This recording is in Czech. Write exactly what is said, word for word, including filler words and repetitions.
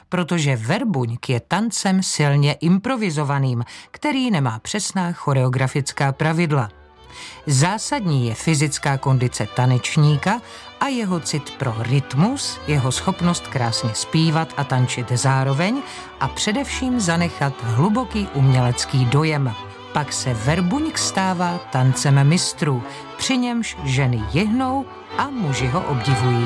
protože verbuňk je tancem silně improvizovaným, který nemá přesná choreografická pravidla. Zásadní je fyzická kondice tanečníka a jeho cit pro rytmus, jeho schopnost krásně zpívat a tančit zároveň a především zanechat hluboký umělecký dojem. Pak se verbuňk stává tancem mistrů, při němž ženy jihnou a muži ho obdivují.